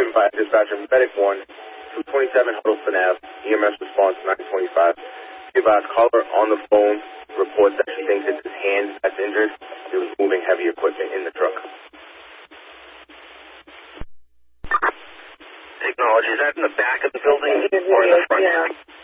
given by dispatcher Medic 1, 227 Huddleston Ave, EMS response 925. The advised caller on the phone reports that she thinks it's his hand that's injured. He was moving heavy equipment in the truck. Technology, is that in the back of the building or in the front? Yeah.